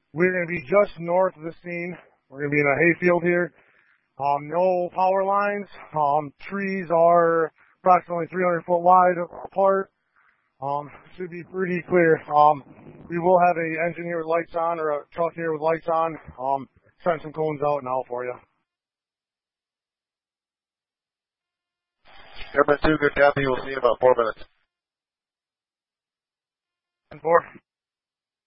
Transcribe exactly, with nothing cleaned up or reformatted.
We're going to be just north of the scene. We're going to be in a hayfield here. Um, no power lines. Um, trees are approximately three hundred foot wide apart. Um, should be pretty clear. Um, we will have a engine here with lights on, or a truck here with lights on. Um, send some cones out now for you. Airman two, good copy. We'll see you in about four minutes. And four.